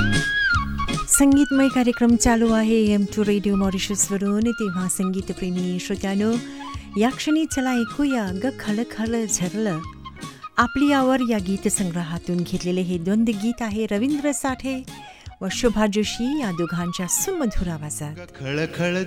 संगीतमय कार्यक्रम चालू आहे M2 रेडिओ मॉरिशसवरून. तेव्हा संगीतप्रेमी श्रोत्यानो, या क्षणी चला ऐकूया ग खळखळ झरलं. आपली आवर या गीतसंग्रहातून घेतलेले हे द्वंद्व गीत आहे रवींद्र साठे व शोभा जोशी या दोघांच्या सुमधुर आवाजात. खळखळ